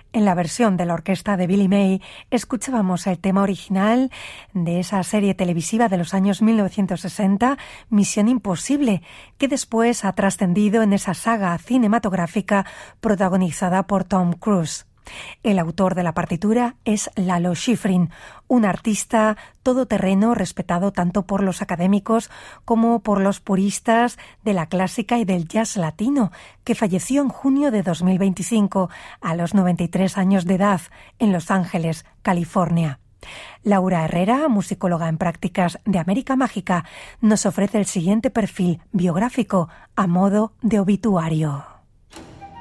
En la versión de la orquesta de Billy May escuchábamos el tema original de esa serie televisiva de los años 1960, Misión Imposible, que después ha trascendido en esa saga cinematográfica protagonizada por Tom Cruise. El autor de la partitura es Lalo Schifrin, un artista todoterreno respetado tanto por los académicos como por los puristas de la clásica y del jazz latino, que falleció en junio de 2025 a los 93 años de edad en Los Ángeles, California. Laura Herrera, musicóloga en prácticas de América Mágica, nos ofrece el siguiente perfil biográfico a modo de obituario.